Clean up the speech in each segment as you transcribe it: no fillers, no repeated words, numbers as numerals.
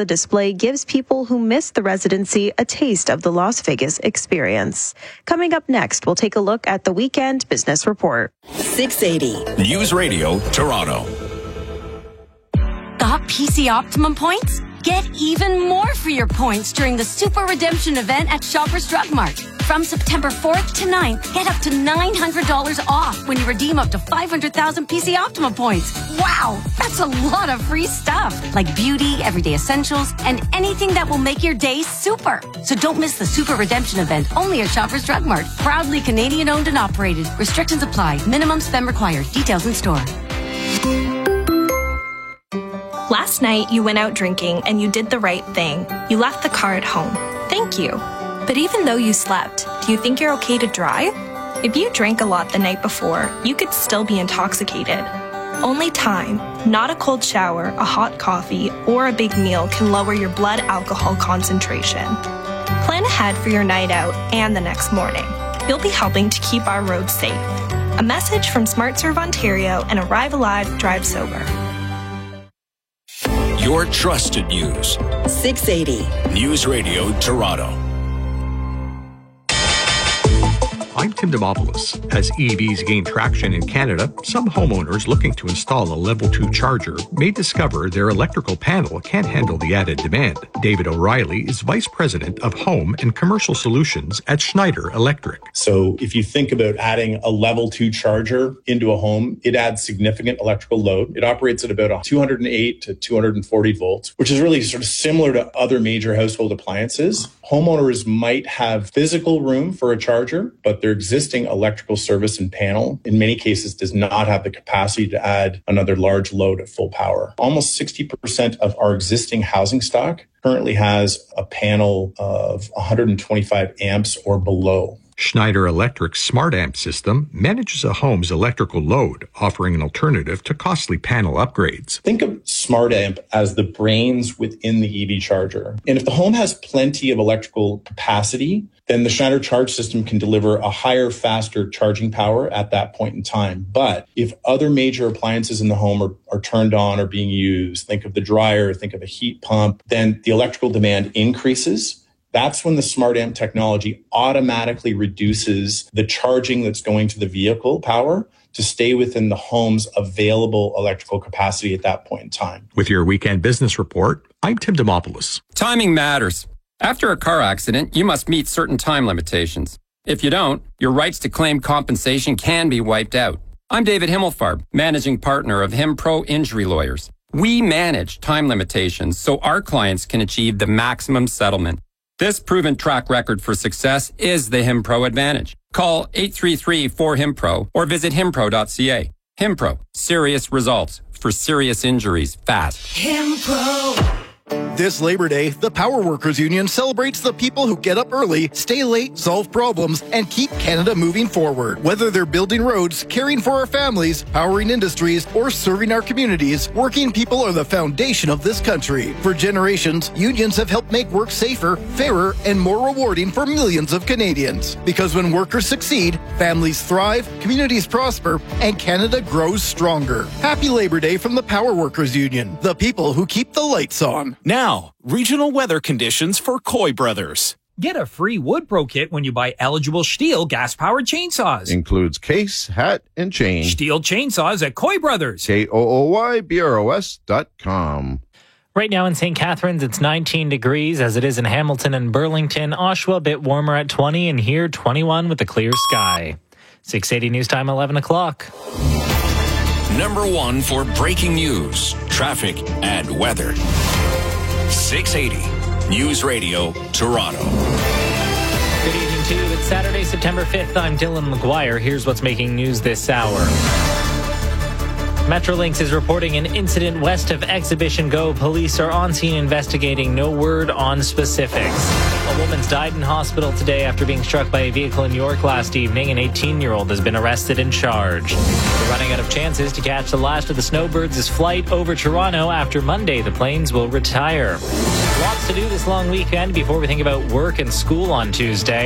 the display gives people who miss the residency a taste of the Las Vegas experience. Coming up next, we'll take a look at the Weekend Business Report. 680 News Radio Toronto. Got PC Optimum points? Get even more for your points during the Super Redemption event at Shoppers Drug Mart. From September 4th to 9th, get up to $900 off when you redeem up to 500,000 PC Optimum points. Wow, that's a lot of free stuff, like beauty, everyday essentials, and anything that will make your day super. So don't miss the Super Redemption event only at Shoppers Drug Mart. Proudly Canadian owned and operated. Restrictions apply. Minimum spend required. Details in store. Last night, you went out drinking and you did the right thing. You left the car at home. Thank you. But even though you slept, do you think you're okay to drive? If you drank a lot the night before, you could still be intoxicated. Only time, not a cold shower, a hot coffee, or a big meal can lower your blood alcohol concentration. Plan ahead for your night out and the next morning. You'll be helping to keep our roads safe. A message from SmartServe Ontario and Arrive Alive, Drive Sober. Your trusted news. 680 News Radio Toronto. I'm Tim Demopoulos. As EVs gain traction in Canada, some homeowners looking to install a Level 2 charger may discover their electrical panel can't handle the added demand. David O'Reilly is Vice President of Home and Commercial Solutions at Schneider Electric. So if you think about adding a Level 2 charger into a home, it adds significant electrical load. It operates at about 208 to 240 volts, which is really sort of similar to other major household appliances. Homeowners might have physical room for a charger, but their existing electrical service and panel, in many cases, does not have the capacity to add another large load at full power. Almost 60% of our existing housing stock currently has a panel of 125 amps or below. Schneider Electric's Smart Amp system manages a home's electrical load, offering an alternative to costly panel upgrades. Think of Smart Amp as the brains within the EV charger. And if the home has plenty of electrical capacity, then the Schneider Charge system can deliver a higher, faster charging power at that point in time. But if other major appliances in the home are turned on or being used, think of the dryer, think of a heat pump, then the electrical demand increases. That's when the Smart Amp technology automatically reduces the charging that's going to the vehicle power to stay within the home's available electrical capacity at that point in time. With your Weekend Business Report, I'm Tim Demopoulos. Timing matters. After a car accident, you must meet certain time limitations. If you don't, your rights to claim compensation can be wiped out. I'm David Himmelfarb, managing partner of HimPro Injury Lawyers. We manage time limitations so our clients can achieve the maximum settlement. This proven track record for success is the HimPro advantage. Call 833-4HimPro or visit himpro.ca. HimPro, serious results for serious injuries fast. HimPro. This Labor Day, the Power Workers Union celebrates the people who get up early, stay late, solve problems, and keep Canada moving forward. Whether they're building roads, caring for our families, powering industries, or serving our communities, working people are the foundation of this country. For generations, unions have helped make work safer, fairer, and more rewarding for millions of Canadians. Because when workers succeed, families thrive, communities prosper, and Canada grows stronger. Happy Labor Day from the Power Workers Union, the people who keep the lights on. Now, regional weather conditions for Coy Brothers. Get a free Wood Pro kit when you buy eligible Stihl gas-powered chainsaws. Includes case, hat, and chain. Stihl chainsaws at Coy Brothers. KOOYBROS.com. Right now in St. Catharines, it's 19 degrees, as it is in Hamilton and Burlington. Oshawa, a bit warmer at 20, and here 21 with a clear sky. 680 News Time, 11 o'clock. Number one for breaking news, traffic, and weather. 680 News Radio Toronto. Good evening to you. It's Saturday, September 5th. I'm Dylan McGuire. Here's what's making news this hour. Metrolinx is reporting an incident west of Exhibition Go. Police are on scene investigating. No word on specifics. A woman's died in hospital today after being struck by a vehicle in York last evening. An 18-year-old has been arrested and charged. We're running out of chances to catch the last of the Snowbirds' flight over Toronto. After Monday, the planes will retire. Lots to do this long weekend before we think about work and school on Tuesday.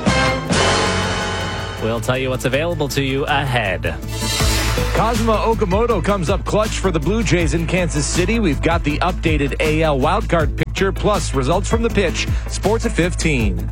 We'll tell you what's available to you ahead. Kazuma Okamoto comes up clutch for the Blue Jays in Kansas City. We've got the updated AL wildcard picture temperature, plus results from the pitch. Sports at 15.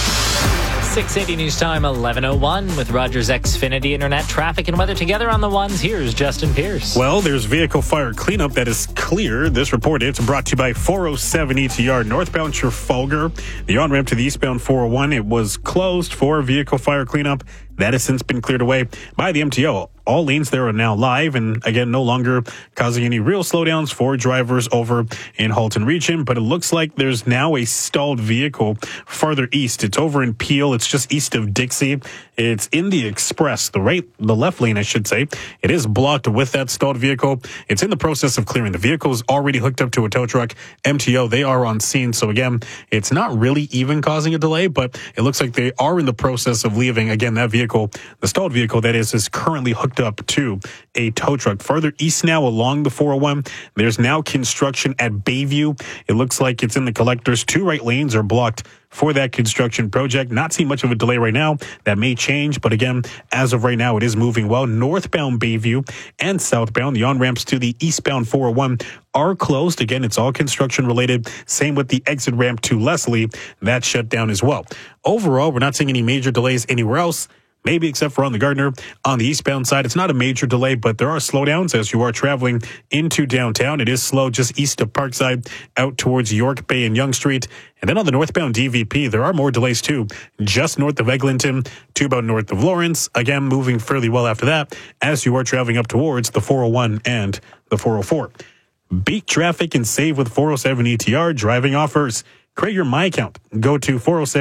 680 News Time, 11:01 with Rogers Xfinity Internet traffic and weather together on the ones. Here's Justin Pierce. Well, there's vehicle fire cleanup that is clear. This report is brought to you by 407 ETR northbound Trafalgar. The on-ramp to the eastbound 401, it was closed for vehicle fire cleanup. That has since been cleared away by the MTO. All lanes there are now live and, again, no longer causing any real slowdowns for drivers over in Halton region. But it looks like there's now a stalled vehicle farther east. It's over in Peel. It's just east of Dixie. It's in the Express, the left lane, I should say. It is blocked with that stalled vehicle. It's in the process of clearing. The vehicle is already hooked up to a tow truck. MTO, they are on scene. So, again, it's not really even causing a delay, but it looks like they are in the process of leaving. Again, that vehicle, the stalled vehicle, that is currently hooked up to a tow truck. Further east now along the 401, there's now construction at Bayview. It looks like it's in the collectors. 2 right lanes are blocked for that construction project. Not seeing much of a delay right now. That may change, but again, as of right now, it is moving well. Northbound Bayview and southbound, the on-ramps to the eastbound 401 are closed. Again, it's all construction related. Same with the exit ramp to Leslie. That's shut down as well. Overall, we're not seeing any major delays anywhere else. Maybe except for on the Gardner. On the eastbound side, it's not a major delay, but there are slowdowns as you are traveling into downtown. It is slow just east of Parkside out towards York Bay and Yonge Street. And then on the northbound DVP, there are more delays too. Just north of Eglinton to about north of Lawrence. Again, moving fairly well after that as you are traveling up towards the 401 and the 404. Beat traffic and save with 407 ETR driving offers. Create your My Account. Go to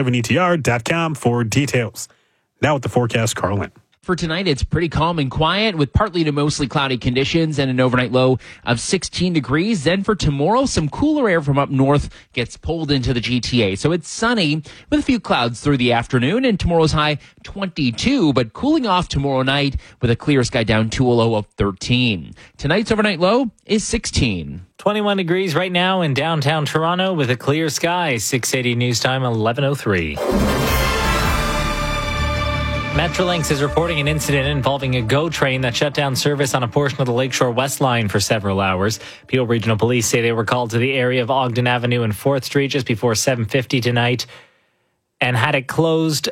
407etr.com for details. Now with the forecast, Carlin. For tonight, it's pretty calm and quiet with partly to mostly cloudy conditions and an overnight low of 16 degrees. Then for tomorrow, some cooler air from up north gets pulled into the GTA. So it's sunny with a few clouds through the afternoon, and tomorrow's high 22, but cooling off tomorrow night with a clear sky down to a low of 13. Tonight's overnight low is 16. 21 degrees right now in downtown Toronto with a clear sky. 680 News Time, 11:03. Metrolinx is reporting an incident involving a GO train that shut down service on a portion of the Lakeshore West Line for several hours. Peel Regional Police say they were called to the area of Ogden Avenue and 4th Street just before 7:50 tonight and had closed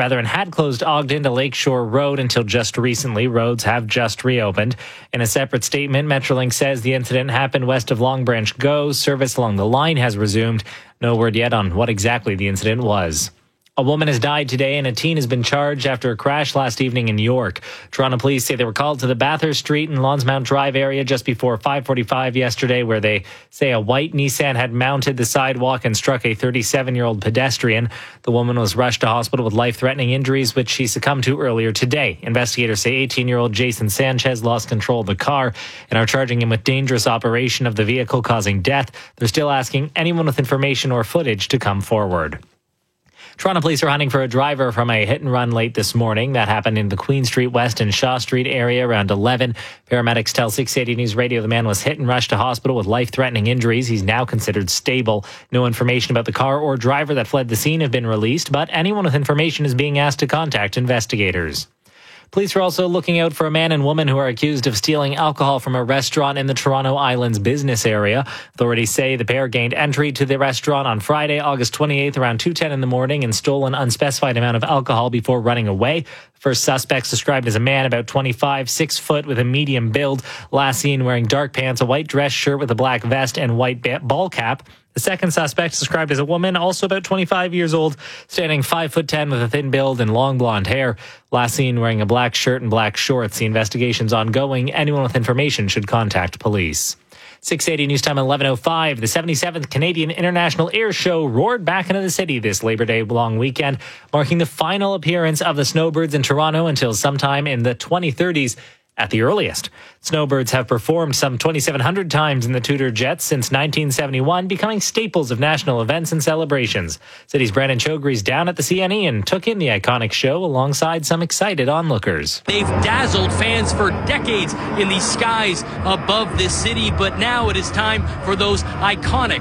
Ogden to Lakeshore Road until just recently. Roads have just reopened. In a separate statement, Metrolinx says the incident happened west of Long Branch GO. Service along the line has resumed. No word yet on what exactly the incident was. A woman has died today and a teen has been charged after a crash last evening in York. Toronto police say they were called to the Bathurst Street and Lonsmount Drive area just before 5:45 yesterday, where they say a white Nissan had mounted the sidewalk and struck a 37-year-old pedestrian. The woman was rushed to hospital with life-threatening injuries, which she succumbed to earlier today. Investigators say 18-year-old Jason Sanchez lost control of the car and are charging him with dangerous operation of the vehicle causing death. They're still asking anyone with information or footage to come forward. Toronto police are hunting for a driver from a hit and run late this morning. That happened in the Queen Street West and Shaw Street area around 11. Paramedics tell 680 News Radio the man was hit and rushed to hospital with life-threatening injuries. He's now considered stable. No information about the car or driver that fled the scene have been released, but anyone with information is being asked to contact investigators. Police are also looking out for a man and woman who are accused of stealing alcohol from a restaurant in the Toronto Islands business area. Authorities say the pair gained entry to the restaurant on Friday, August 28th, around 2:10 in the morning and stole an unspecified amount of alcohol before running away. First suspects described as a man about 25, 6 foot with a medium build. Last seen wearing dark pants, a white dress shirt with a black vest and white ball cap. The second suspect described as a woman, also about 25 years old, standing 5'10" with a thin build and long blonde hair. Last seen wearing a black shirt and black shorts. The investigation's ongoing. Anyone with information should contact police. 680 News Time, 11:05. The 77th Canadian International Air Show roared back into the city this Labor Day long weekend, marking the final appearance of the Snowbirds in Toronto until sometime in the 2030s. At the earliest. Snowbirds have performed some 2,700 times in the Tudor Jets since 1971, becoming staples of national events and celebrations. City's Brandon Chogri's down at the CNE and took in the iconic show alongside some excited onlookers. They've dazzled fans for decades in the skies above this city, but now it is time for those iconic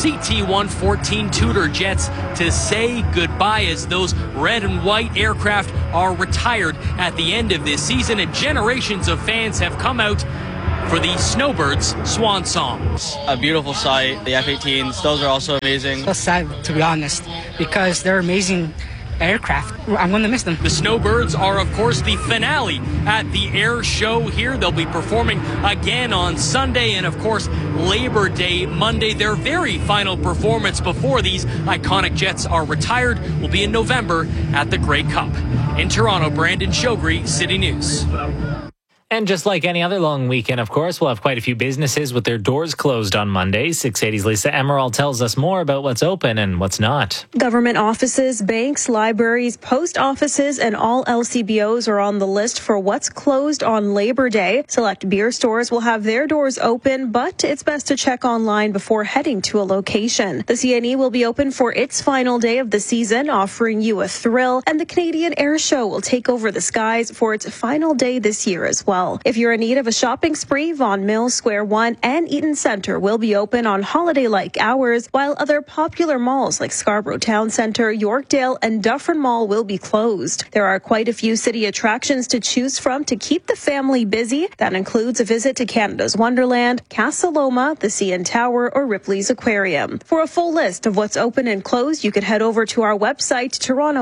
CT-114 Tudor Jets to say goodbye as those red and white aircraft are retired at the end of this season, and generations of fans have come out for the Snowbirds Swan Song. A beautiful sight. The F-18s, those are also amazing. So sad, to be honest, because they're amazing aircraft. I'm going to miss them. The Snowbirds are, of course, the finale at the air show here. They'll be performing again on Sunday and, of course, Labor Day Monday. Their very final performance before these iconic jets are retired will be in November at the Grey Cup. In Toronto, Brandon Shogri, City News. And just like any other long weekend, of course, we'll have quite a few businesses with their doors closed on Monday. 680's Lisa Emerald tells us more about what's open and what's not. Government offices, banks, libraries, post offices, and all LCBOs are on the list for what's closed on Labor Day. Select beer stores will have their doors open, but it's best to check online before heading to a location. The CNE will be open for its final day of the season, offering you a thrill, and the Canadian Air Show will take over the skies for its final day this year as well. If you're in need of a shopping spree, Vaughan Mills, Square One, and Eaton Centre will be open on holiday-like hours, while other popular malls like Scarborough Town Centre, Yorkdale, and Dufferin Mall will be closed. There are quite a few city attractions to choose from to keep the family busy. That includes a visit to Canada's Wonderland, Casa Loma, the CN Tower, or Ripley's Aquarium. For a full list of what's open and closed, you could head over to our website,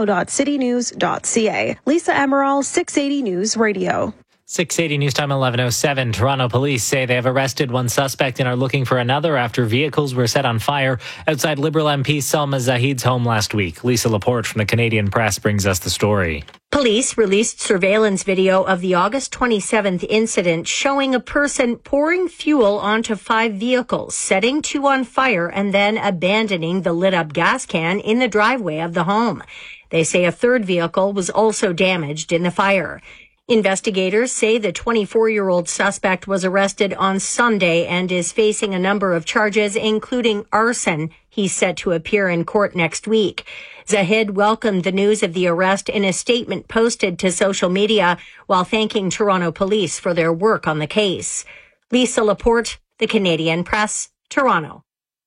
toronto.citynews.ca. Lisa Emerald, 680 News Radio. 680 News Time 11:07. Toronto police say they have arrested one suspect and are looking for another after vehicles were set on fire outside Liberal MP Salma Zahid's home last week. Lisa Laporte from the Canadian Press brings us the story. Police released surveillance video of the August 27th incident showing a person pouring fuel onto 5 vehicles, setting 2 on fire, and then abandoning the lit-up gas can in the driveway of the home. They say a third vehicle was also damaged in the fire. Investigators say the 24-year-old suspect was arrested on Sunday and is facing a number of charges, including arson. He's set to appear in court next week. Zahid welcomed the news of the arrest in a statement posted to social media while thanking Toronto police for their work on the case. Lisa Laporte, the Canadian Press, Toronto.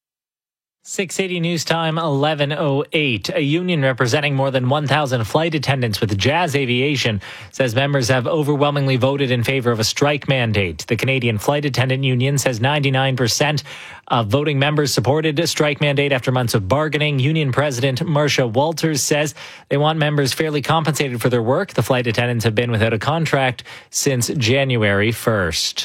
680 News Time 11:08. A union representing more than 1,000 flight attendants with Jazz Aviation says members have overwhelmingly voted in favor of a strike mandate. The Canadian Flight Attendant Union says 99% of voting members supported a strike mandate after months of bargaining. Union President Marcia Walters says they want members fairly compensated for their work. The flight attendants have been without a contract since January 1st.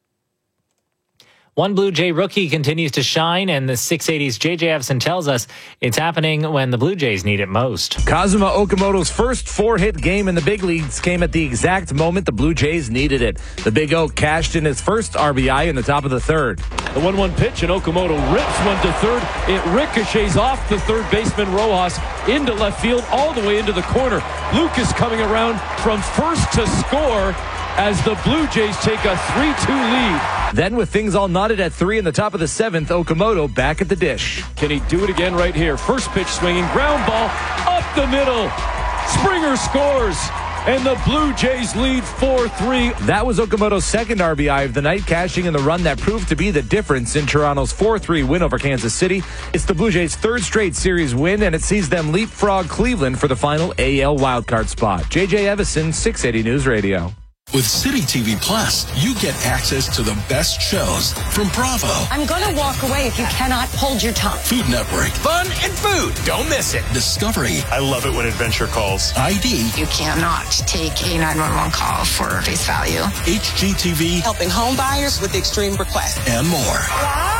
One Blue Jay rookie continues to shine, and the 680's JJ Evson tells us it's happening when the Blue Jays need it most. Kazuma Okamoto's first 4-hit game in the big leagues came at the exact moment the Blue Jays needed it. The Big Oak cashed in his first RBI in the top of the third. The 1-1 pitch, and Okamoto rips one to third. It ricochets off the third baseman Rojas into left field, all the way into the corner. Lucas coming around from first to score as the Blue Jays take a 3-2 lead. Then with things all knotted at 3 in the top of the 7th, Okamoto back at the dish. Can he do it again right here? First pitch swinging, ground ball up the middle. Springer scores, and the Blue Jays lead 4-3. That was Okamoto's second RBI of the night, cashing in the run that proved to be the difference in Toronto's 4-3 win over Kansas City. It's the Blue Jays' third straight series win, and it sees them leapfrog Cleveland for the final AL wildcard spot. JJ Evison, 680 News Radio. With City TV Plus, you get access to the best shows from Bravo. I'm going to walk away if you cannot hold your tongue. Food Network. Fun and food. Don't miss it. Discovery. I love it when Adventure calls. ID. You cannot take a 911 call for face value. HGTV. Helping home buyers with extreme requests. And more. Wow!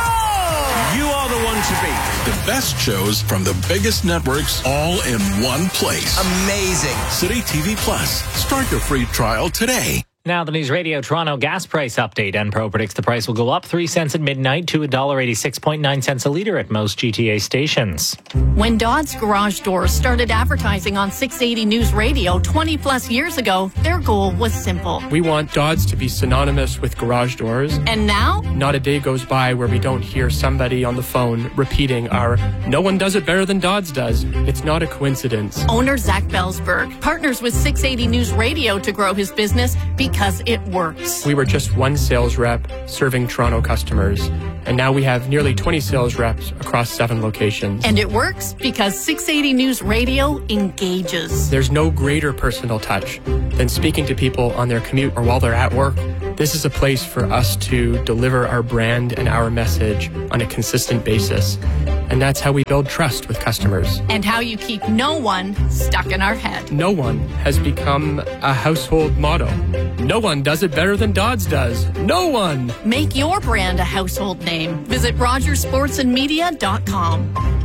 You are the one to beat. The best shows from the biggest networks all in one place. Amazing. City TV Plus. Start your free trial today. Now the News Radio Toronto gas price update. Enpro predicts the price will go up 3 cents at midnight to $1.86.9 a litre at most GTA stations. When Dodd's Garage Doors started advertising on 680 News Radio 20 plus years ago, their goal was simple. We want Dodd's to be synonymous with garage doors. And now? Not a day goes by where we don't hear somebody on the phone repeating our "no one does it better than Dodd's does." It's not a coincidence. Owner Zach Belsberg partners with 680 News Radio to grow his business because it works. We were just one sales rep serving Toronto customers, and now we have nearly 20 sales reps across 7 locations. And it works because 680 News Radio engages. There's no greater personal touch than speaking to people on their commute or while they're at work This is a place for us to deliver our brand and our message on a consistent basis. And that's how we build trust with customers. And how you keep no one stuck in our head. No one has become a household motto. No one does it better than Dodds does. No one! Make your brand a household name. Visit RogersSportsandMedia.com.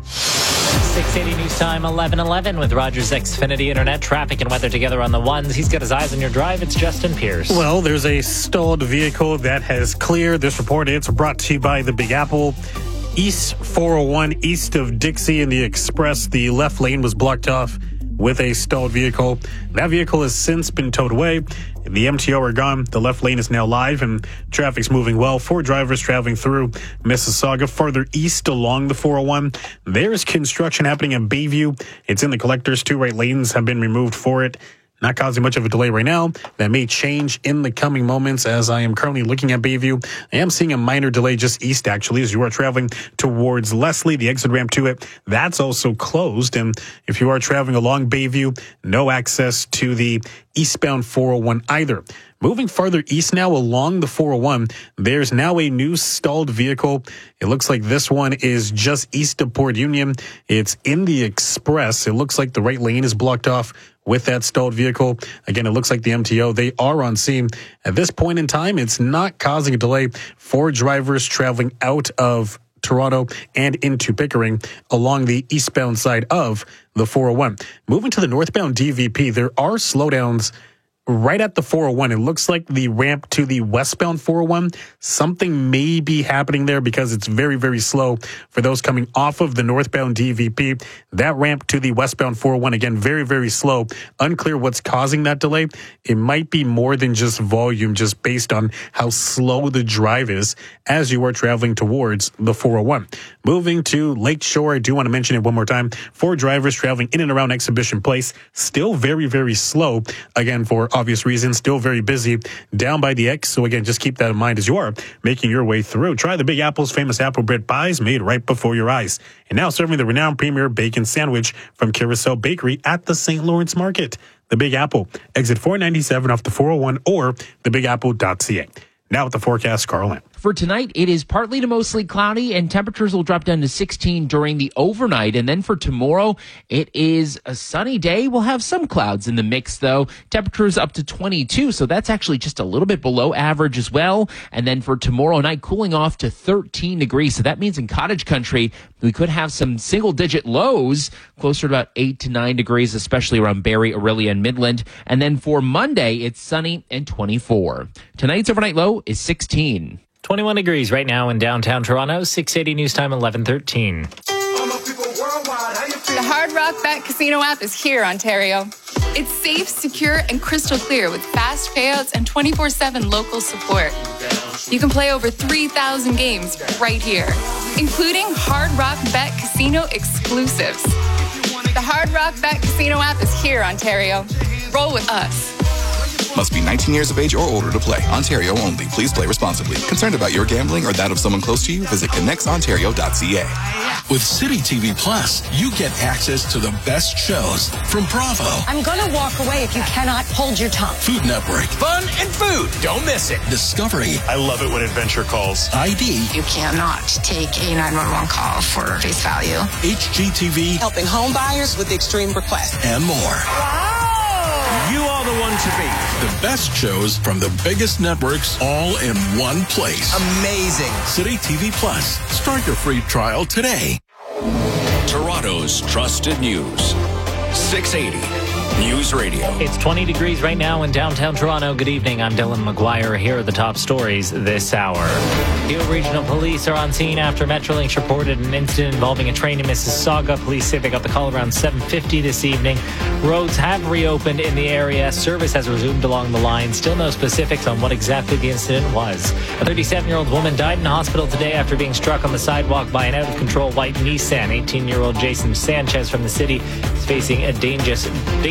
680 News Time, 11:11 with Rogers Xfinity Internet. Traffic and weather together on the ones. He's got his eyes on your drive. It's Justin Pierce. Well, there's a stalled vehicle that has cleared. This report, it's brought to you by the Big Apple. East 401, east of Dixie in the Express. The left lane was blocked off with a stalled vehicle. That vehicle has since been towed away. The MTO are gone. The left lane is now live and traffic's moving well. 4 drivers traveling through Mississauga. Farther east along the 401, there's construction happening in Bayview. It's in the collectors. 2 right lanes have been removed for it. Not causing much of a delay right now. That may change in the coming moments as I am currently looking at Bayview. I am seeing a minor delay just east, actually, as you are traveling towards Leslie, the exit ramp to it. That's also closed. And if you are traveling along Bayview, no access to the eastbound 401 either. Moving farther east now along the 401, there's now a new stalled vehicle. It looks like this one is just east of Port Union. It's in the Express. It looks like the right lane is blocked off with that stalled vehicle. Again, it looks like the MTO, they are on scene. At this point in time, it's not causing a delay for drivers traveling out of Toronto and into Pickering along the eastbound side of the 401. Moving to the northbound DVP, there are slowdowns right at the 401. It looks like the ramp to the westbound 401, something may be happening there because it's very, very slow for those coming off of the northbound DVP. That ramp to the westbound 401, again, very, very slow. Unclear what's causing that delay. It might be more than just volume, just based on how slow the drive is as you are traveling towards the 401. Moving to Lakeshore, I do want to mention it one more time. 4 drivers traveling in and around Exhibition Place, still very, very slow. Again, for obvious reasons, still very busy down by the X. So again, just keep that in mind as you are making your way through. Try the Big Apple's famous apple bread pies made right before your eyes. And now serving the renowned premier bacon sandwich from Carousel Bakery at the St. Lawrence Market. The Big Apple, exit 497 off the 401 or thebigapple.ca. Now with the forecast, Carl Lamb. For tonight, it is partly to mostly cloudy, and temperatures will drop down to 16 during the overnight. And then for tomorrow, it is a sunny day. We'll have some clouds in the mix, though. Temperatures up to 22, so that's actually just a little bit below average as well. And then for tomorrow night, cooling off to 13 degrees. So that means in cottage country, we could have some single-digit lows, closer to about 8 to 9 degrees, especially around Barrie, Orillia, and Midland. And then for Monday, it's sunny and 24. Tonight's overnight low is 16. 21 degrees right now in downtown Toronto. 680 News Time, 11:13. The Hard Rock Bet Casino app is here, Ontario. It's safe, secure, and crystal clear with fast payouts and 24/7 local support. You can play over 3,000 games right here, including Hard Rock Bet Casino exclusives. The Hard Rock Bet Casino app is here, Ontario. Roll with us. Must be 19 years of age or older to play. Ontario only. Please play responsibly. Concerned about your gambling or that of someone close to you? Visit connectsontario.ca. With City TV Plus, you get access to the best shows from Bravo, I'm gonna walk away if you cannot hold your tongue. Food Network, Fun and food. Don't miss it. Discovery, I love it when Adventure calls. ID, You cannot take a 911 call for face value. HGTV, Helping home buyers with extreme requests. and more. You are the one to beat. The best shows from the biggest networks all in one place. Amazing. City TV Plus. Start your free trial today. Toronto's trusted news. 680 News Radio. It's 20 degrees right now in downtown Toronto. Good evening. I'm Dylan McGuire. Here are the top stories this hour. Peel Regional Police are on scene after Metrolinx reported an incident involving a train in Mississauga. Police say they got the call around 7:50 this evening. Roads have reopened in the area. Service has resumed along the line. Still no specifics on what exactly the incident was. A 37-year-old woman died in hospital today after being struck on the sidewalk by an out-of-control white Nissan. 18-year-old Jason Sanchez from the city is facing a dangerous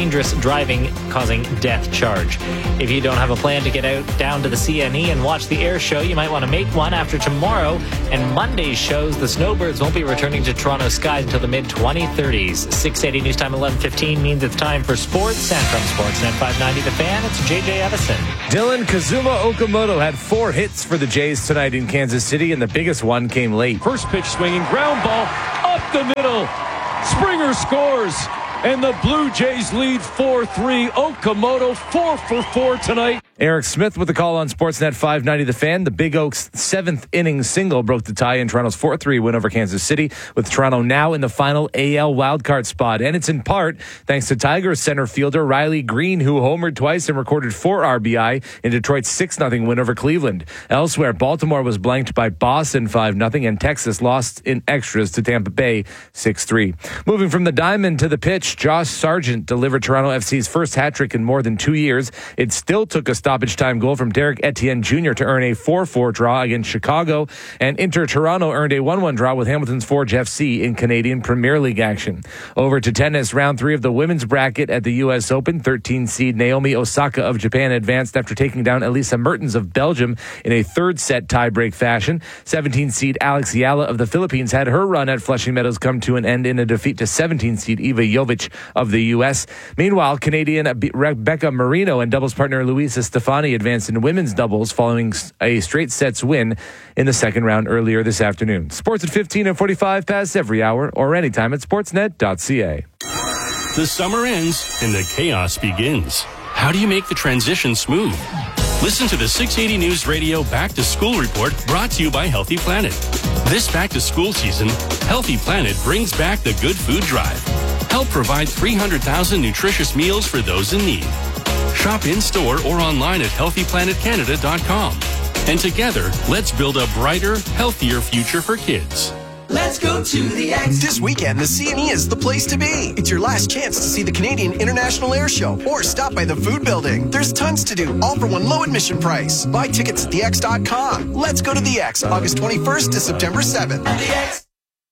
dangerous driving causing death charge. If you don't have a plan to get down to the CNE and watch the air show, you might want to make one after tomorrow and Monday's shows. The snowbirds won't be returning to Toronto skies until the mid-2030s. 680 News Time 11:15 means it's time for sports. And from Sportsnet 590 The Fan, it's JJ Evison. Dylan Kazuma Okamoto had 4 hits for the Jays tonight in Kansas City, and the biggest one came late. First pitch swinging, ground ball up the middle. Springer scores, and the Blue Jays lead 4-3. Okamoto 4 for 4 tonight. Eric Smith with the call on Sportsnet 590 The Fan. The Big Oaks' 7th inning single broke the tie in Toronto's 4-3 win over Kansas City, with Toronto now in the final AL wildcard spot. And it's in part thanks to Tigers center fielder Riley Green, who homered twice and recorded 4 RBI in Detroit's 6-0 win over Cleveland. Elsewhere, Baltimore was blanked by Boston 5-0, and Texas lost in extras to Tampa Bay 6-3. Moving from the diamond to the pitch, Josh Sargent delivered Toronto FC's first hat-trick in more than 2 years. It still took a stoppage time goal from Derek Etienne Jr. to earn a 4-4 draw against Chicago, and Inter Toronto earned a 1-1 draw with Hamilton's Forge FC in Canadian Premier League action. Over to tennis, round 3 of the women's bracket at the U.S. Open. 13-seed Naomi Osaka of Japan advanced after taking down Elisa Mertens of Belgium in a third-set tiebreak fashion. 17-seed Alex Yala of the Philippines had her run at Flushing Meadows come to an end in a defeat to 17-seed Eva Jovic of the U.S. Meanwhile, Canadian Rebecca Marino and doubles partner Luisa Stefani advanced in women's doubles following a straight sets win in the second round earlier this afternoon. Sports at 15 and 45 past every hour or anytime at sportsnet.ca. The summer ends and the chaos begins. How do you make the transition smooth? Listen to the 680 News Radio Back to School Report, brought to you by Healthy Planet. This back to school season, Healthy Planet brings back the Good Food Drive. Help provide 300,000 nutritious meals for those in need. Shop in-store or online at healthyplanetcanada.com. And together, let's build a brighter, healthier future for kids. Let's go to the X. This weekend, the CNE is the place to be. It's your last chance to see the Canadian International Air Show or stop by the food building. There's tons to do, all for one low admission price. Buy tickets at thex.com. Let's go to the X, August 21st to September 7th. The X.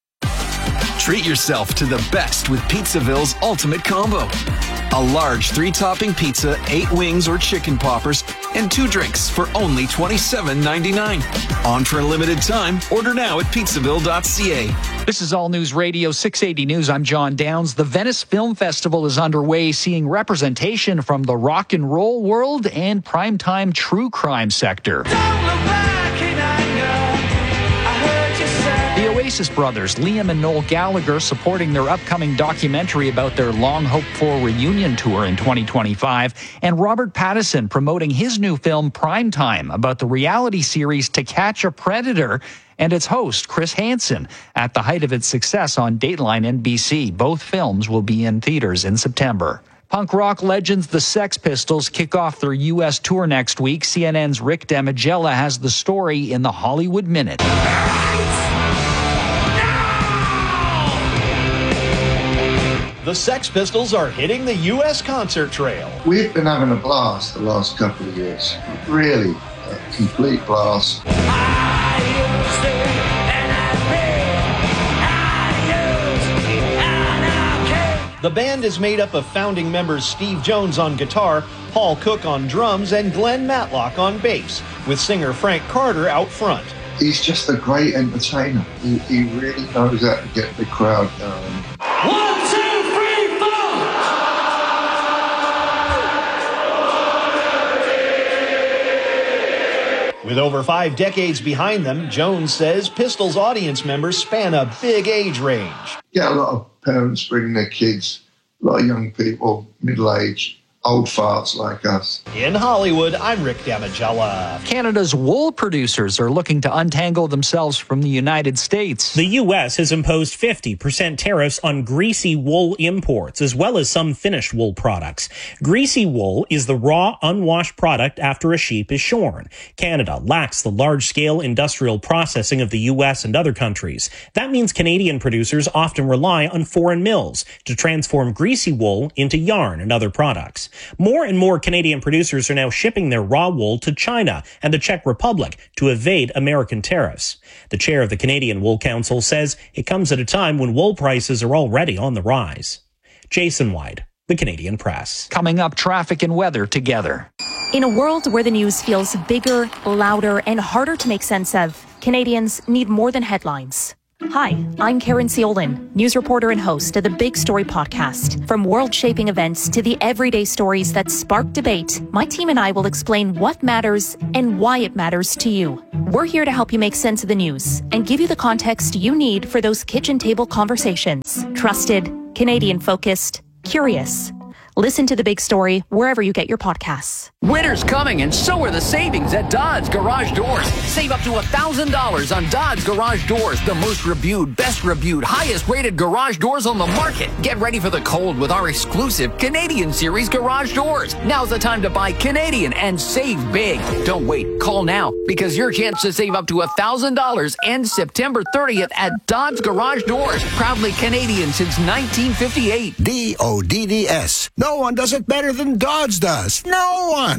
Treat yourself to the best with Pizzaville's Ultimate Combo. A large 3-topping pizza, 8 wings or chicken poppers, and 2 drinks for only $27.99. On for a limited time. Order now at pizzaville.ca. This is All News Radio 680 News. I'm John Downs. The Venice Film Festival is underway, seeing representation from the rock and roll world and primetime true crime sector. The Oasis brothers, Liam and Noel Gallagher, supporting their upcoming documentary about their long-hoped-for reunion tour in 2025, and Robert Pattinson promoting his new film Primetime about the reality series To Catch a Predator and its host, Chris Hansen, at the height of its success on Dateline NBC. Both films will be in theaters in September. Punk rock legends the Sex Pistols kick off their U.S. tour next week. CNN's Rick Damigella has the story in the Hollywood Minute. The Sex Pistols are hitting the U.S. concert trail. We've been having a blast the last couple of years. Really, a complete blast. The band is made up of founding members Steve Jones on guitar, Paul Cook on drums, and Glenn Matlock on bass, with singer Frank Carter out front. He's just a great entertainer. He really knows how to get the crowd going. 1, 2, 3, 4! With over 5 decades behind them, Jones says Pistols audience members span a big age range. Yeah, a lot of parents bringing their kids, a lot of young people, middle-aged, old farts like us. In Hollywood, I'm Rick Damigella. Canada's wool producers are looking to untangle themselves from the United States. The U.S. has imposed 50% tariffs on greasy wool imports, as well as some finished wool products. Greasy wool is the raw, unwashed product after a sheep is shorn. Canada lacks the large-scale industrial processing of the U.S. and other countries. That means Canadian producers often rely on foreign mills to transform greasy wool into yarn and other products. More and more Canadian producers are now shipping their raw wool to China and the Czech Republic to evade American tariffs. The chair of the Canadian Wool Council says it comes at a time when wool prices are already on the rise. Jason White, the Canadian Press. Coming up, traffic and weather together. In a world where the news feels bigger, louder, and harder to make sense of, Canadians need more than headlines. Hi, I'm Karen Ciolin, news reporter and host of the Big Story podcast. From world-shaping events to the everyday stories that spark debate, my team and I will explain what matters and why it matters to you. We're here to help you make sense of the news and give you the context you need for those kitchen table conversations. Trusted, Canadian-focused, curious. Listen to The Big Story wherever you get your podcasts. Winter's coming, and so are the savings at Dodds Garage Doors. Save up to $1,000 on Dodds Garage Doors, the most reviewed, best reviewed, highest rated garage doors on the market. Get ready for the cold with our exclusive Canadian Series garage doors. Now's the time to buy Canadian and save big. Don't wait. Call now, because your chance to save up to $1,000 ends September 30th at Dodds Garage Doors. Proudly Canadian since 1958. DODDS. No one does it better than Dodds does. No one.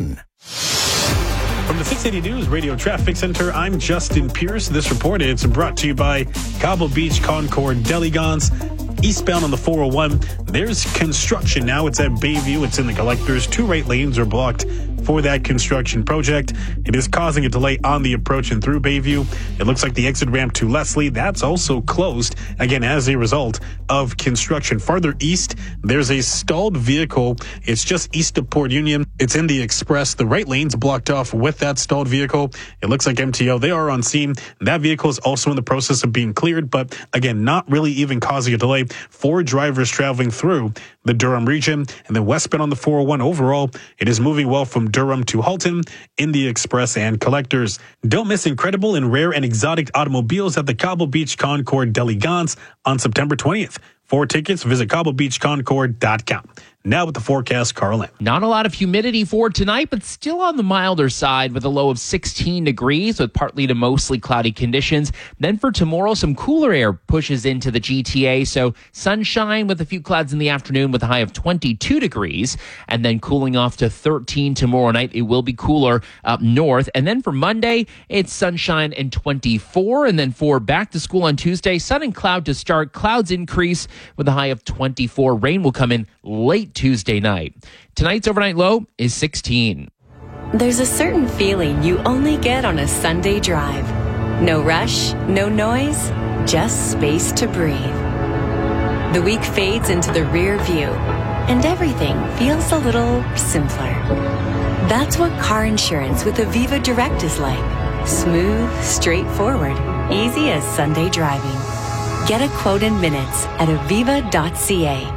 From the 680 News Radio Traffic Center, I'm Justin Pierce. This report is brought to you by Cobble Beach Concord Deligance. Eastbound on the 401, there's construction now. It's at Bayview. It's in the collectors. 2 right lanes are blocked for that construction project. It is causing a delay on the approach and through Bayview. It looks like the exit ramp to Leslie, that's also closed, again, as a result of construction. Farther east, there's a stalled vehicle. It's just east of Port Union. It's in the express. The right lane's blocked off with that stalled vehicle. It looks like MTO, they are on scene. That vehicle is also in the process of being cleared, but again, not really even causing a delay for drivers traveling through the Durham region. And then westbound on the 401 overall, it is moving well from Durham to Halton in the express and collectors. Don't miss incredible and rare and exotic automobiles at the Cobble Beach Concord Deligance on September 20th. For tickets, visit cobblebeachconcord.com. Now with the forecast, Carl Lim. Not a lot of humidity for tonight, but still on the milder side with a low of 16 degrees with partly to mostly cloudy conditions. Then for tomorrow, some cooler air pushes into the GTA. So sunshine with a few clouds in the afternoon with a high of 22 degrees. And then cooling off to 13 tomorrow night. It will be cooler up north. And then for Monday, it's sunshine and 24. And then for back to school on Tuesday, sun and cloud to start. Clouds increase with a high of 24. Rain will come in late Tuesday night. Tonight's overnight low is 16. There's a certain feeling you only get on a Sunday drive. No rush, no noise, just space to breathe. The week fades into the rear view, and everything feels a little simpler. That's what car insurance with Aviva Direct is like. Smooth, straightforward, easy as Sunday driving. Get a quote in minutes at aviva.ca.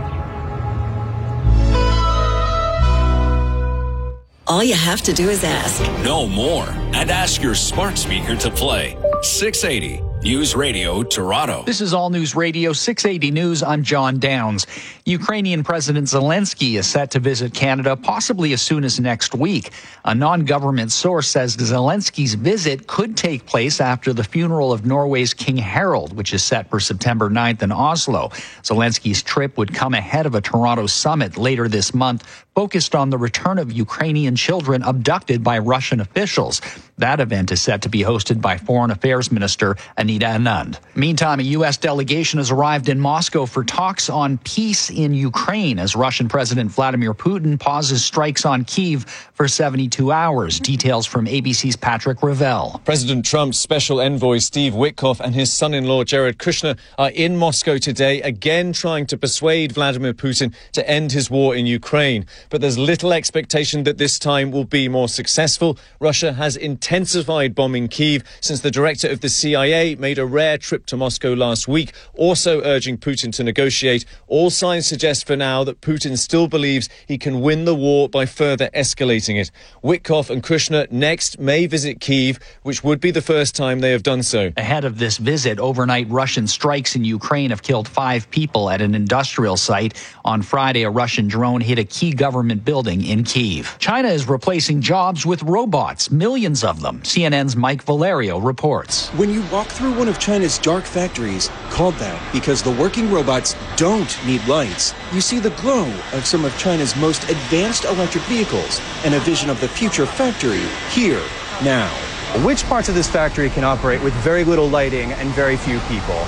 All you have to do is ask. Know more and ask your smart speaker to play 680 News Radio Toronto. This is All News Radio 680 News. I'm John Downs. Ukrainian President Zelensky is set to visit Canada possibly as soon as next week. A non-government source says Zelensky's visit could take place after the funeral of Norway's King Harald, which is set for September 9th in Oslo. Zelensky's trip would come ahead of a Toronto summit later this month focused on the return of Ukrainian children abducted by Russian officials. That event is set to be hosted by Foreign Affairs Minister Anita Anand. Meantime, a U.S. delegation has arrived in Moscow for talks on peace in Ukraine as Russian President Vladimir Putin pauses strikes on Kyiv for 72 hours. Details from ABC's Patrick Ravel. President Trump's special envoy Steve Witkoff and his son-in-law Jared Kushner are in Moscow today, again trying to persuade Vladimir Putin to end his war in Ukraine. But there's little expectation that this time will be more successful. Russia has intensified bombing Kyiv since the director of the CIA made a rare trip to Moscow last week, also urging Putin to negotiate. All signs suggest for now that Putin still believes he can win the war by further escalating it. Witkoff and Kushner next may visit Kyiv, which would be the first time they have done so. Ahead of this visit, overnight Russian strikes in Ukraine have killed 5 people at an industrial site. On Friday, a Russian drone hit a key government building in Kyiv. China is replacing jobs with robots, millions of them. CNN's Mike Valerio reports. When you walk through one of China's dark factories, called that because the working robots don't need lights, you see the glow of some of China's most advanced electric vehicles and a vision of the future factory here, now. Which parts of this factory can operate with very little lighting and very few people?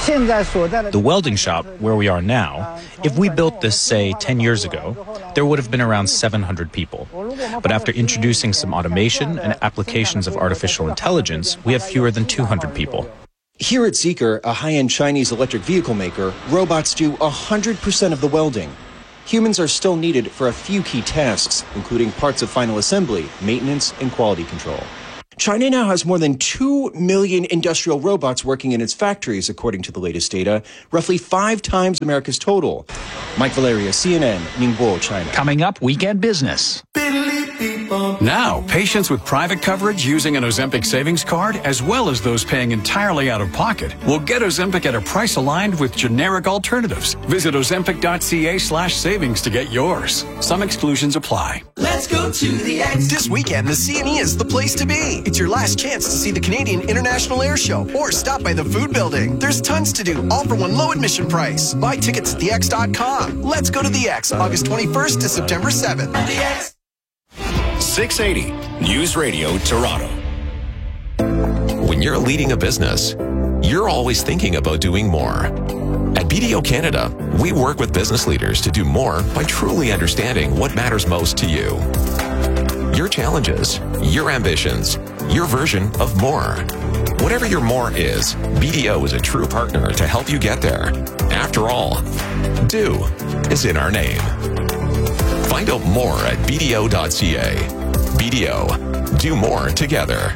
The welding shop, where we are now, if we built this, say, 10 years ago, there would have been around 700 people. But after introducing some automation and applications of artificial intelligence, we have fewer than 200 people. Here at Zeekr, a high-end Chinese electric vehicle maker, robots do 100% of the welding. Humans are still needed for a few key tasks, including parts of final assembly, maintenance, and quality control. China now has more than 2 million industrial robots working in its factories, according to the latest data, roughly 5 times America's total. Mike Valeria, CNN, Ningbo, China. Coming up, Weekend Business. Now, patients with private coverage using an Ozempic savings card, as well as those paying entirely out of pocket, will get Ozempic at a price aligned with generic alternatives. Visit ozempic.ca/savings to get yours. Some exclusions apply. Let's go to the X. This weekend, the CNE is the place to be. It's your last chance to see the Canadian International Air Show or stop by the food building. There's tons to do, all for one low admission price. Buy tickets at thex.com. Let's go to the X, August 21st to September 7th. The X. 680 News Radio Toronto. When you're leading a business, you're always thinking about doing more. At BDO Canada, we work with business leaders to do more by truly understanding what matters most to you. Your challenges, your ambitions, your version of more. Whatever your more is, BDO is a true partner to help you get there. After all, do is in our name. Find out more at BDO.ca. BDO, do more together.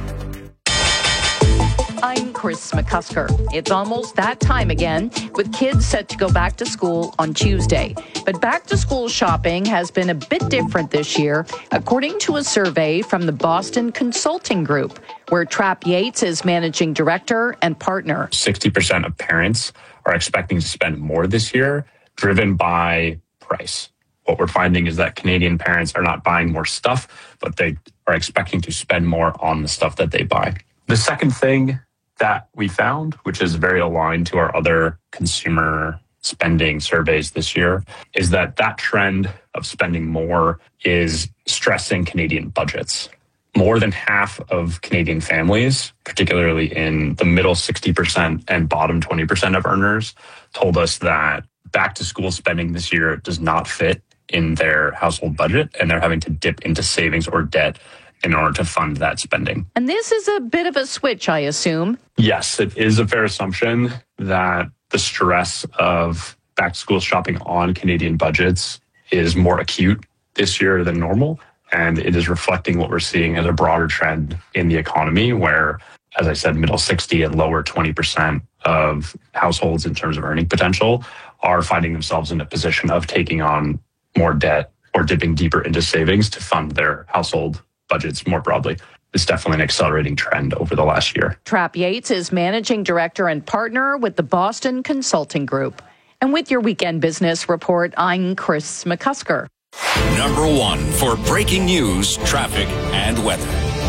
I'm Chris McCusker. It's almost that time again, with kids set to go back to school on Tuesday. But back-to-school shopping has been a bit different this year, according to a survey from the Boston Consulting Group, where Trap Yates is managing director and partner. 60% of parents are expecting to spend more this year, driven by price. What we're finding is that Canadian parents are not buying more stuff, but they are expecting to spend more on the stuff that they buy. The second thing that we found, which is very aligned to our other consumer spending surveys this year, is that trend of spending more is stressing Canadian budgets. More than half of Canadian families, particularly in the middle 60% and bottom 20% of earners, told us that back to school spending this year does not fit in their household budget, and they're having to dip into savings or debt in order to fund that spending. And this is a bit of a switch, I assume. Yes, it is a fair assumption that the stress of back-to-school shopping on Canadian budgets is more acute this year than normal, and it is reflecting what we're seeing as a broader trend in the economy where, as I said, middle 60 and lower 20% of households in terms of earning potential are finding themselves in a position of taking on more debt or dipping deeper into savings to fund their household budgets more broadly. It's definitely an accelerating trend over the last year. Trap Yates is managing director and partner with the Boston Consulting Group. And with your Weekend Business Report, I'm Chris McCusker. Number 1 for breaking news, traffic, and weather.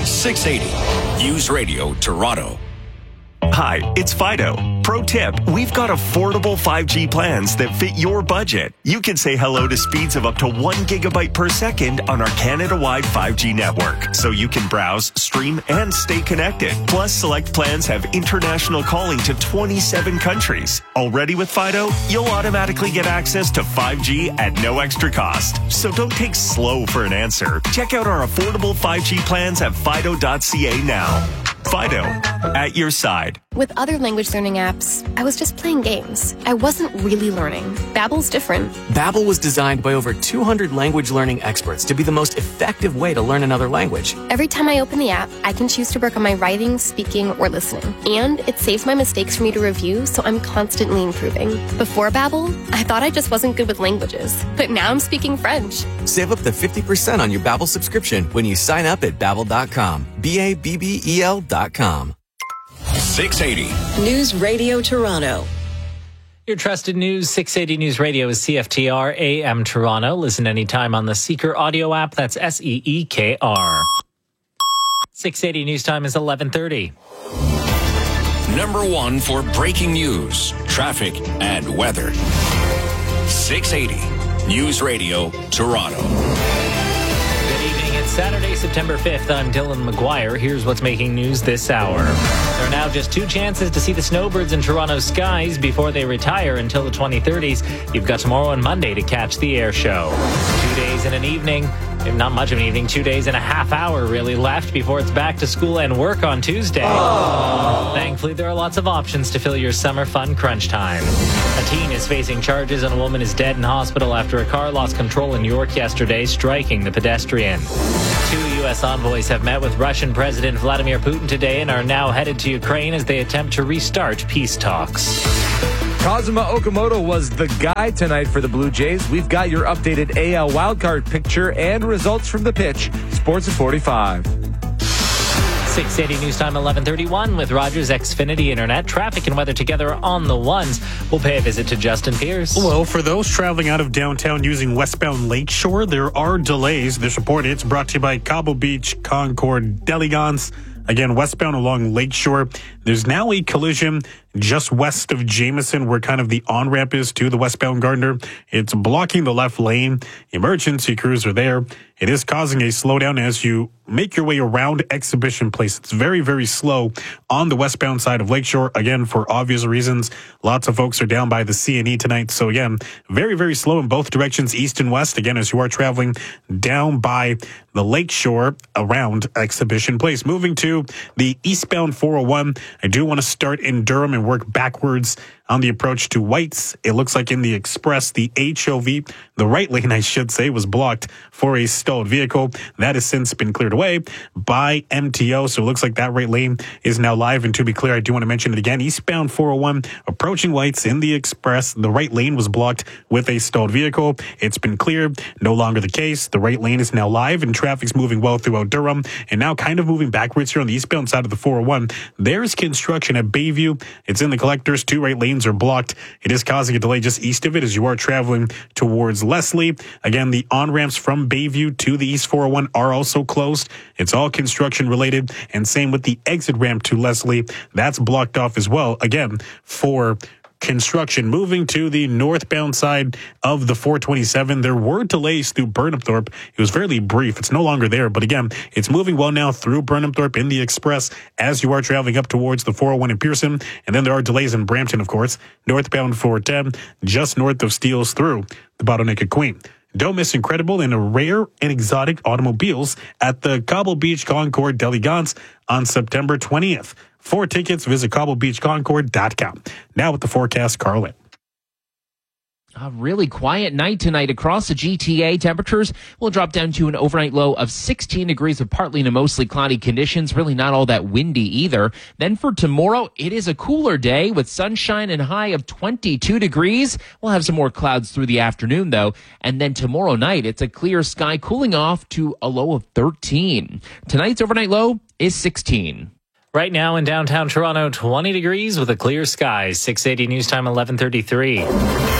680 News Radio Toronto. Hi, it's Fido. Pro tip, we've got affordable 5G plans that fit your budget. You can say hello to speeds of up to 1 gigabyte per second on our Canada-wide 5G network, so you can browse, stream, and stay connected. Plus, select plans have international calling to 27 countries. Already with Fido, you'll automatically get access to 5G at no extra cost. So don't take slow for an answer. Check out our affordable 5G plans at Fido.ca now. Fido, at your side. With other language learning apps, I was just playing games. I wasn't really learning. Babbel's different. Babbel was designed by over 200 language learning experts to be the most effective way to learn another language. Every time I open the app, I can choose to work on my writing, speaking, or listening. And it saves my mistakes for me to review, so I'm constantly improving. Before Babbel, I thought I just wasn't good with languages. But now I'm speaking French. Save up to 50% on your Babbel subscription when you sign up at Babbel.com. Babbel.com. 680 News Radio Toronto. Your trusted news, 680 News Radio is CFTR AM Toronto. Listen anytime on the Seeker audio app. That's SEEKR. 680 News Time is 11:30. Number 1 for breaking news, traffic, and weather. 680 News Radio Toronto. It's Saturday, September 5th. I'm Dylan McGuire. Here's what's making news this hour. There are now just 2 chances to see the snowbirds in Toronto's skies before they retire until the 2030s. You've got tomorrow and Monday to catch the air show. 2 days and an evening. Not much of an evening, 2 days and a half hour really left before it's back to school and work on Tuesday. Aww. Thankfully, there are lots of options to fill your summer fun crunch time. A teen is facing charges and a woman is dead in hospital after a car lost control in York yesterday, striking the pedestrian. 2 U.S. envoys have met with Russian President Vladimir Putin today and are now headed to Ukraine as they attempt to restart peace talks. Kazuma Okamoto was the guy tonight for the Blue Jays. We've got your updated AL wildcard picture and results from the pitch. Sports at 45. 680 News Time 11:31 with Rogers Xfinity Internet. Traffic and weather together on the ones. We'll pay a visit to Justin Pierce. Well, for those traveling out of downtown using westbound Lakeshore, there are delays. This report is brought to you by Cobble Beach Concord Delegance. Again, westbound along Lakeshore. There's now a collision just west of Jameson where kind of the on-ramp is to the westbound Gardner. It's blocking the left lane. Emergency crews are there. It is causing a slowdown as you make your way around Exhibition Place. It's very, very slow on the westbound side of Lakeshore. Again, for obvious reasons, lots of folks are down by the CNE tonight. So again, very, very slow in both directions, east and west. Again, as you are traveling down by the Lakeshore around Exhibition Place. Moving to the eastbound 401, I do want to start in Durham and work backwards on the approach to White's. It looks like in the Express, the HOV, the right lane, I should say, was blocked for a stalled vehicle. That has since been cleared away by MTO. So it looks like that right lane is now live. And to be clear, I do want to mention it again. Eastbound 401, approaching White's in the Express, the right lane was blocked with a stalled vehicle. It's been cleared. No longer the case. The right lane is now live and traffic's moving well throughout Durham. And now kind of moving backwards here on the eastbound side of the 401. There's construction at Bayview. It's in the collectors. 2 right lanes are blocked. It is causing a delay just east of it as you are traveling towards Leslie. Again, the on-ramps from Bayview to the East 401 are also closed. It's all construction related, and same with the exit ramp to Leslie. That's blocked off as well, again, for construction. Moving to the northbound side of the 427, there were delays through Burnhamthorpe. It was fairly brief. It's no longer there, but again, it's moving well now through Burnhamthorpe in the Express as you are traveling up towards the 401 in Pearson. And then there are delays in Brampton, of course. Northbound 410, just north of Steeles through the bottleneck at Queen. Don't miss incredible and rare and exotic automobiles at the Cobble Beach Concord Delegance on September 20th. For tickets, visit cobblebeachconcord.com. Now with the forecast, Carlin. A really quiet night tonight across the GTA. Temperatures will drop down to an overnight low of 16 degrees with partly to mostly cloudy conditions. Really not all that windy either. Then for tomorrow, it is a cooler day with sunshine and high of 22 degrees. We'll have some more clouds through the afternoon though. And then tomorrow night, it's a clear sky cooling off to a low of 13. Tonight's overnight low is 16. Right now in downtown Toronto, 20 degrees with a clear sky. 680 News Time 11:33.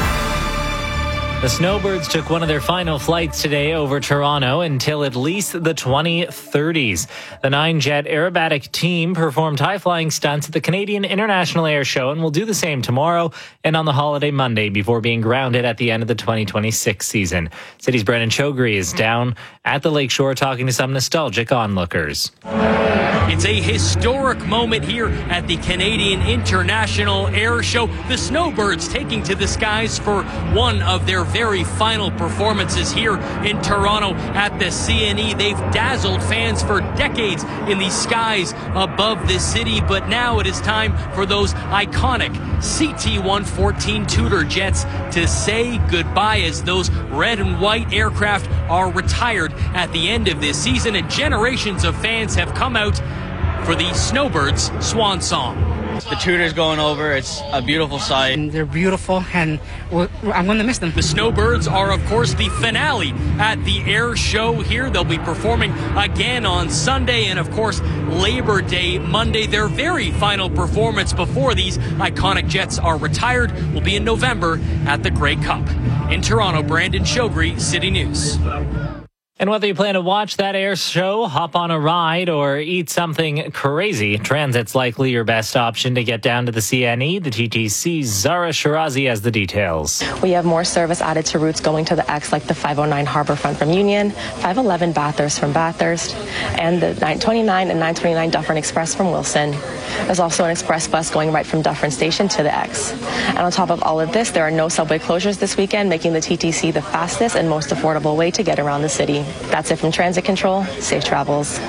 The Snowbirds took one of their final flights today over Toronto until at least the 2030s. The 9-jet aerobatic team performed high-flying stunts at the Canadian International Air Show and will do the same tomorrow and on the holiday Monday before being grounded at the end of the 2026 season. City's Brendan Chogri is down at the Lakeshore talking to some nostalgic onlookers. It's a historic moment here at the Canadian International Air Show. The Snowbirds taking to the skies for one of their very final performances here in Toronto at the CNE. They've dazzled fans for decades in the skies above this city, but now it is time for those iconic CT-114 Tudor jets to say goodbye as those red and white aircraft are retired at the end of this season, and generations of fans have come out for the Snowbirds swan song. The Tudor's going over. It's a beautiful sight. And they're beautiful, and I'm going to miss them. The Snowbirds are, of course, the finale at the air show here. They'll be performing again on Sunday and, of course, Labor Day Monday. Their very final performance before these iconic jets are retired will be in November at the Grey Cup. In Toronto, Brandon Chogri, City News. And whether you plan to watch that air show, hop on a ride, or eat something crazy, Transit's likely your best option to get down to the CNE. The TTC's Zara Shirazi has the details. We have more service added to routes going to the X, like the 509 Harborfront from Union, 511 Bathurst from Bathurst, and the 929 and 929 Dufferin Express from Wilson. There's also an express bus going right from Dufferin Station to the X. And on top of all of this, there are no subway closures this weekend, making the TTC the fastest and most affordable way to get around the city. That's it from Transit Control. Safe travels.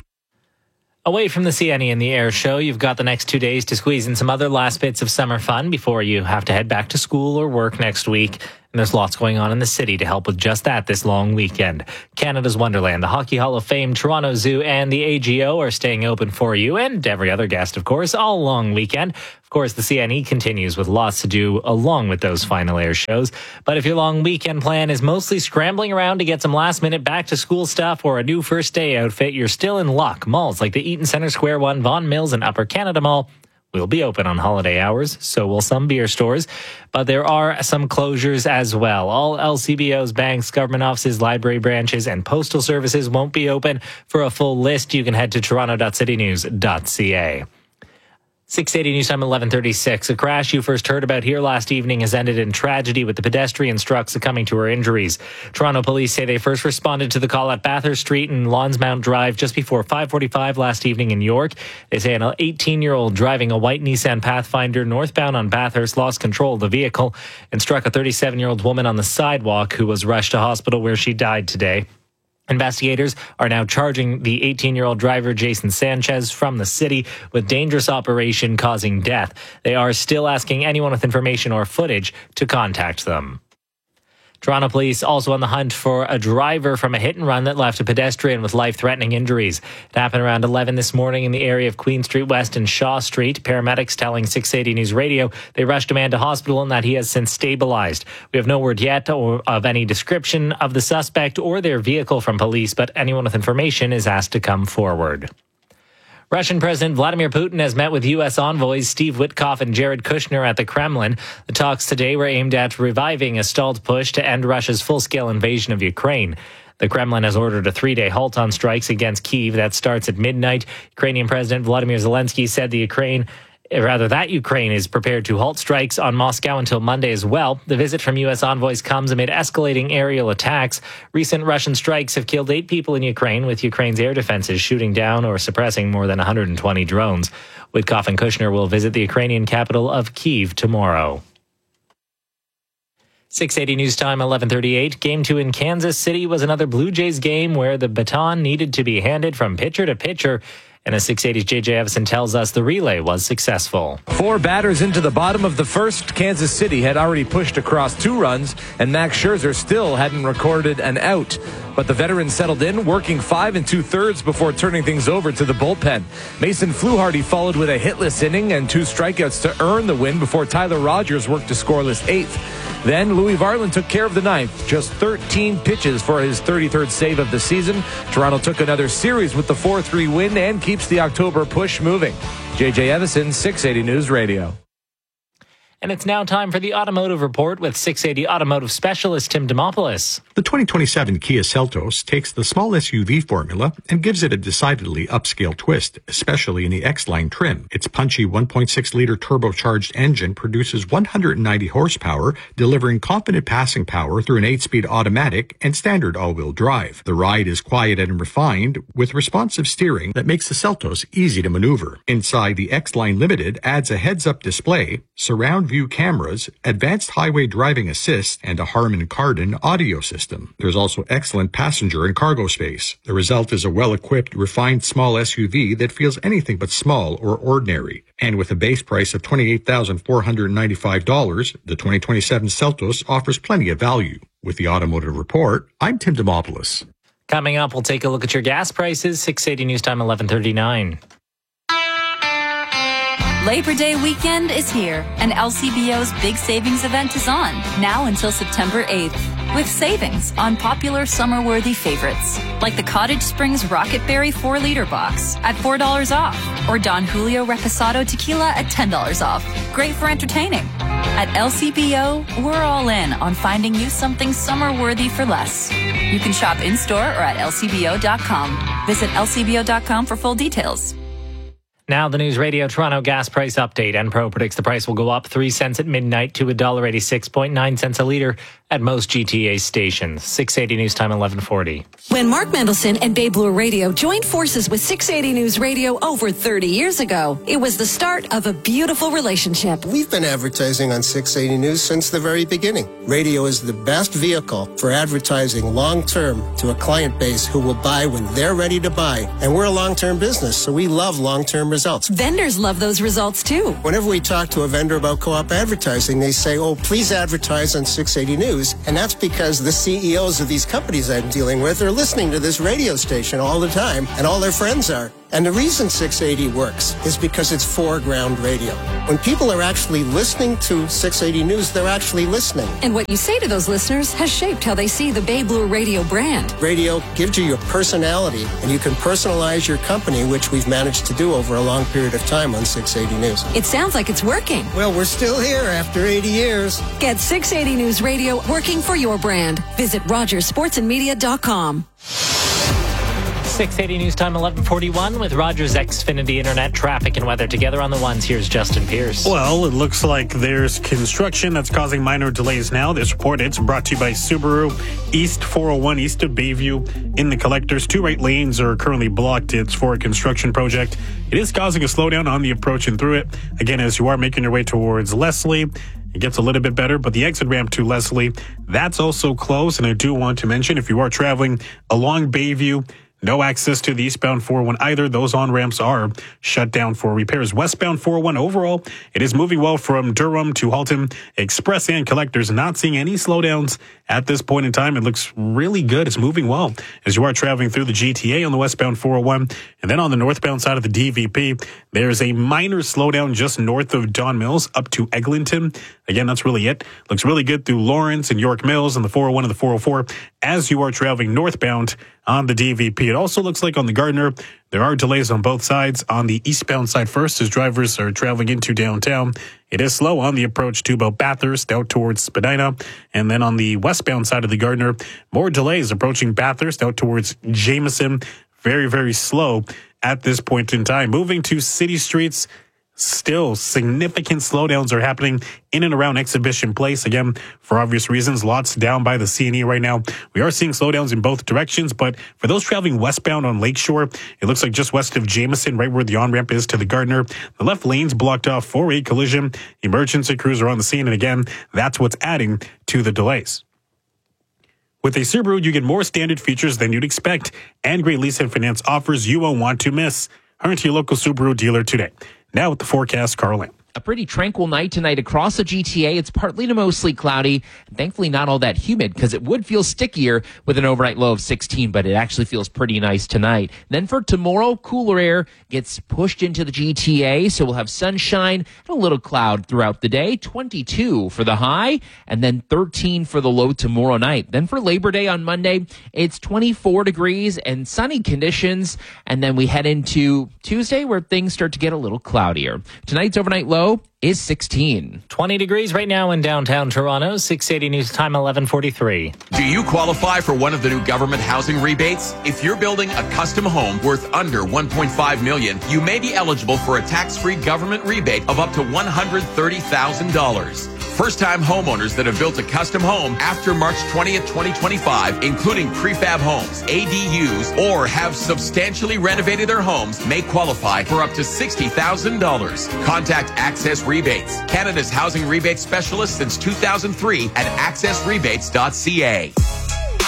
Away from the CNE and the air show, you've got the next 2 days to squeeze in some other last bits of summer fun before you have to head back to school or work next week. And there's lots going on in the city to help with just that this long weekend. Canada's Wonderland, the Hockey Hall of Fame, Toronto Zoo, and the AGO are staying open for you and every other guest, of course, all long weekend. Of course, the CNE continues with lots to do along with those final air shows. But if your long weekend plan is mostly scrambling around to get some last-minute back-to-school stuff or a new first-day outfit, you're still in luck. Malls like the Eaton Centre Square one, Vaughan Mills, and Upper Canada Mall will be open on holiday hours, so will some beer stores. But there are some closures as well. All LCBOs, banks, government offices, library branches, and postal services won't be open. For a full list, you can head to toronto.citynews.ca. 680 News Time 11:36. A crash you first heard about here last evening has ended in tragedy with the pedestrian struck succumbing to her injuries. Toronto police say they first responded to the call at Bathurst Street and Lonsmount Drive just before 5:45 last evening in York. They say an 18-year-old driving a white Nissan Pathfinder northbound on Bathurst lost control of the vehicle and struck a 37-year-old woman on the sidewalk who was rushed to hospital where she died today. Investigators are now charging the 18-year-old driver, Jason Sanchez, from the city with dangerous operation causing death. They are still asking anyone with information or footage to contact them. Toronto police also on the hunt for a driver from a hit and run that left a pedestrian with life-threatening injuries. It happened around 11 this morning in the area of Queen Street West and Shaw Street. Paramedics telling 680 News Radio they rushed a man to hospital and that he has since stabilized. We have no word yet of any description of the suspect or their vehicle from police, but anyone with information is asked to come forward. Russian President Vladimir Putin has met with U.S. envoys Steve Witkoff and Jared Kushner at the Kremlin. The talks today were aimed at reviving a stalled push to end Russia's full-scale invasion of Ukraine. The Kremlin has ordered a 3-day halt on strikes against Kyiv that starts at midnight. Ukrainian President Volodymyr Zelensky said that Ukraine is prepared to halt strikes on Moscow until Monday as well. The visit from U.S. envoys comes amid escalating aerial attacks. Recent Russian strikes have killed 8 people in Ukraine, with Ukraine's air defenses shooting down or suppressing more than 120 drones. Witkoff and Kushner will visit the Ukrainian capital of Kyiv tomorrow. 680 News Time, 11:38. Game 2 in Kansas City was another Blue Jays game where the baton needed to be handed from pitcher to pitcher. And as 680's J.J. Evison tells us, the relay was successful. 4 batters into the bottom of the first. Kansas City had already pushed across 2 runs, and Max Scherzer still hadn't recorded an out. But the veteran settled in, working 5 2/3 before turning things over to the bullpen. Mason Fluharty followed with a hitless inning and 2 strikeouts to earn the win before Tyler Rogers worked a scoreless 8th. Then Louis Varland took care of the 9th. Just 13 pitches for his 33rd save of the season. Toronto took another series with the 4-3 win and keeps the October push moving. J.J. Evison, 680 News Radio. And it's now time for the Automotive Report with 680 Automotive Specialist Tim Demopoulos. The 2027 Kia Seltos takes the small SUV formula and gives it a decidedly upscale twist, especially in the X-Line trim. Its punchy 1.6-liter turbocharged engine produces 190 horsepower, delivering confident passing power through an 8-speed automatic and standard all-wheel drive. The ride is quiet and refined, with responsive steering that makes the Seltos easy to maneuver. Inside, the X-Line Limited adds a heads-up display, surround view cameras, advanced highway driving assist, and a Harman Kardon audio system. There's also excellent passenger and cargo space. The result is a well-equipped, refined small SUV that feels anything but small or ordinary. And with a base price of $28,495, the 2027 Seltos offers plenty of value. With the Automotive Report, I'm Tim Demopoulos. Coming up, we'll take a look at your gas prices. 680 News Time, 11:39. Labor Day weekend is here, and LCBO's big savings event is on, now until September 8th, with savings on popular summer-worthy favorites, like the Cottage Springs Rocket Berry 4-liter box at $4 off, or Don Julio Reposado Tequila at $10 off. Great for entertaining. At LCBO, we're all in on finding you something summer-worthy for less. You can shop in-store or at lcbo.com. Visit lcbo.com for full details. Now the News Radio Toronto gas price update. Enpro predicts the price will go up 3 cents at midnight to $1.86.9 cents a litre at most GTA stations. 680 News Time, 1140. When Mark Mendelson and Bay Blue Radio joined forces with 680 News Radio over 30 years ago, it was the start of a beautiful relationship. We've been advertising on 680 News since the very beginning. Radio is the best vehicle for advertising long-term to a client base who will buy when they're ready to buy. And we're a long-term business, so we love long-term results. Vendors love those results too. Whenever we talk to a vendor about co-op advertising, they say, oh, please advertise on 680 News. And that's because the CEOs of these companies I'm dealing with are listening to this radio station all the time, and all their friends are. And the reason 680 works is because it's foreground radio. When people are actually listening to 680 News, they're actually listening. And what you say to those listeners has shaped how they see the Bay Blue Radio brand. Radio gives you your personality, and you can personalize your company, which we've managed to do over a long period of time on 680 News. It sounds like it's working. Well, we're still here after 80 years. Get 680 News Radio working for your brand. Visit RogersSportsandMedia.com. 680 News Time, 1141 with Rogers Xfinity Internet traffic and weather together on the ones. Here's Justin Pierce. Well, it looks like there's construction that's causing minor delays now. This report, it's brought to you by Subaru. East 401 east of Bayview in the collectors. 2 right lanes are currently blocked. It's for a construction project. It is causing a slowdown on the approach and through it. Again, as you are making your way towards Leslie, it gets a little bit better, but the exit ramp to Leslie, that's also closed. And I do want to mention, if you are traveling along Bayview, no access to the eastbound 401 either. Those on-ramps are shut down for repairs. Westbound 401 overall, it is moving well from Durham to Halton. Express and collectors not seeing any slowdowns at this point in time. It looks really good. It's moving well as you are traveling through the GTA on the westbound 401. And then on the northbound side of the DVP, there's a minor slowdown just north of Don Mills up to Eglinton. Again, that's really it. Looks really good through Lawrence and York Mills and the 401 and the 404 as you are traveling northbound on the DVP. It also looks like on the Gardner, there are delays on both sides. On the eastbound side first, as drivers are traveling into downtown, it is slow on the approach to about Bathurst out towards Spadina. And then on the westbound side of the Gardner, more delays approaching Bathurst out towards Jameson. Very, very slow at this point in time. Moving to city streets, still significant slowdowns are happening in and around Exhibition Place. Again, for obvious reasons, lots down by the CNE right now. We are seeing slowdowns in both directions, but for those traveling westbound on Lakeshore, it looks like just west of Jameson, right where the on-ramp is to the Gardner, the left lane's blocked off for a collision. Emergency crews are on the scene, and again, that's what's adding to the delays. With a Subaru, you get more standard features than you'd expect, and great lease and finance offers you won't want to miss. Hurry to your local Subaru dealer today. Now with the forecast, Carl Lamb. A pretty tranquil night tonight across the GTA. It's partly to mostly cloudy. And thankfully not all that humid because it would feel stickier with an overnight low of 16, but it actually feels pretty nice tonight. Then for tomorrow, cooler air gets pushed into the GTA, so we'll have sunshine and a little cloud throughout the day. 22 for the high and then 13 for the low tomorrow night. Then for Labor Day on Monday, it's 24 degrees and sunny conditions. And then we head into Tuesday where things start to get a little cloudier. Tonight's overnight low is 16. 20 degrees right now in downtown Toronto. 680 News Time, 1143. Do you qualify for one of the new government housing rebates? If you're building a custom home worth under $1.5 million, you may be eligible for a tax-free government rebate of up to $130,000. First-time homeowners that have built a custom home after March 20th, 2025, including prefab homes, ADUs, or have substantially renovated their homes may qualify for up to $60,000. Contact Access Rebates, Canada's housing rebate specialist since 2003 at accessrebates.ca.